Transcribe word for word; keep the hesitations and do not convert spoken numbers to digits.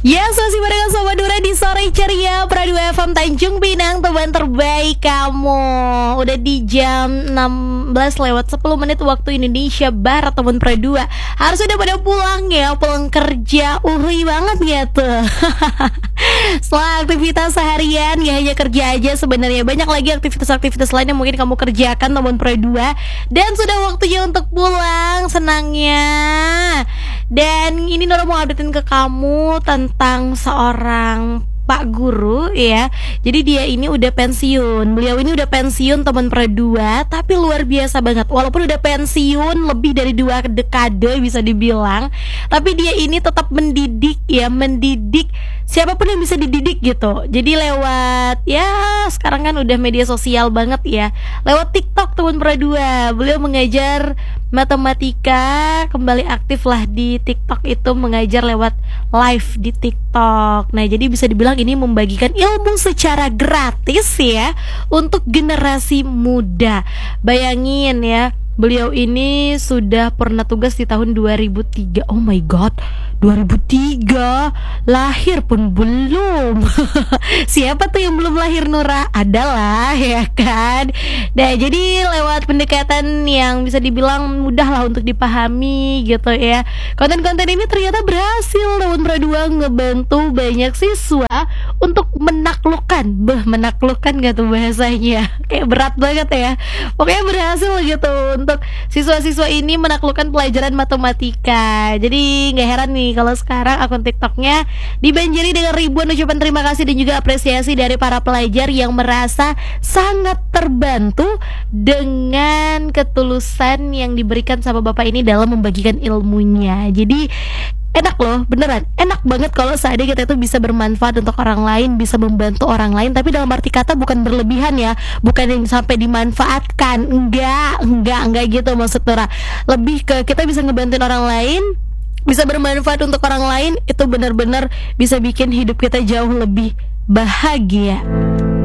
Yes, masih bareng Sobat Dura di Sore Ceria Pradu F M Tanjung Pinang, teman terbaik kamu. Udah di jam enam belas lewat sepuluh menit waktu Indonesia Barat, teman Pradu. Harus udah pada pulang ya, pulang kerja. Uhui banget ya tuh. Setelah aktivitas seharian, gak hanya kerja aja sebenarnya, banyak lagi aktivitas-aktivitas lain yang mungkin kamu kerjakan, teman Pradu. Dan sudah waktunya untuk pulang, senangnya. Dan ini Nora mau updatein ke kamu tentang seorang Pak Guru ya. Jadi dia ini udah pensiun. Beliau ini udah pensiun, teman Perdua, tapi luar biasa banget. Walaupun udah pensiun lebih dari dua dekade bisa dibilang, tapi dia ini tetap mendidik ya, mendidik siapapun yang bisa dididik gitu. Jadi lewat, ya sekarang kan udah media sosial banget ya, lewat TikTok, teman Perdua. Beliau mengajar matematika, kembali aktif lah di TikTok itu, mengajar lewat live di TikTok. Nah jadi bisa dibilang ini membagikan ilmu secara gratis ya untuk generasi muda. Bayangin ya, beliau ini sudah pernah tugas di tahun dua ribu tiga. Oh my god, dua ribu tiga, lahir pun belum. Siapa tuh yang belum lahir, Nura? Adalah ya kan. Nah jadi lewat pendekatan yang bisa dibilang mudah lah untuk dipahami gitu ya, konten-konten ini ternyata berhasil tahun Perdua ngebantu banyak siswa untuk menaklukkan. Beh, menaklukkan gak tuh bahasanya? Kayak berat banget ya. Pokoknya berhasil gitu untuk siswa-siswa ini menaklukkan pelajaran matematika. Jadi gak heran nih kalau sekarang akun TikToknya dibanjiri dengan ribuan ucapan terima kasih dan juga apresiasi dari para pelajar yang merasa sangat terbantu dengan ketulusan yang diberikan sama bapak ini dalam membagikan ilmunya. Jadi enak loh, beneran enak banget kalau seandainya kita itu bisa bermanfaat untuk orang lain, bisa membantu orang lain. Tapi dalam arti kata bukan berlebihan ya, bukan yang sampai dimanfaatkan. Enggak, enggak, enggak gitu maksud Nora. Lebih ke kita bisa ngebantuin orang lain, bisa bermanfaat untuk orang lain, itu benar-benar bisa bikin hidup kita jauh lebih bahagia.